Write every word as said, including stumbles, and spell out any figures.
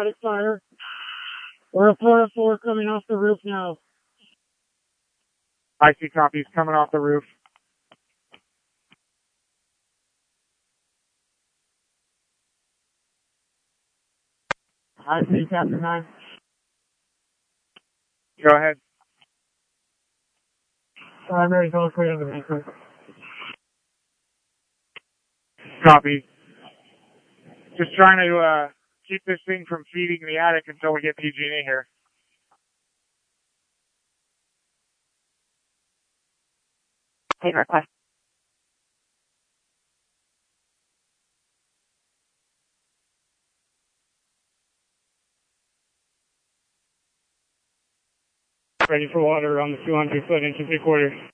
static fire. We're a four oh four coming off the roof now. I see copies coming off the roof. I see Captain nine. Go ahead. Primary's all clear on the basement. Copy. Just trying to uh, keep this thing from feeding the attic until we get P G and E here. Take request. Ready for water on the two hundred foot inch and three quarters.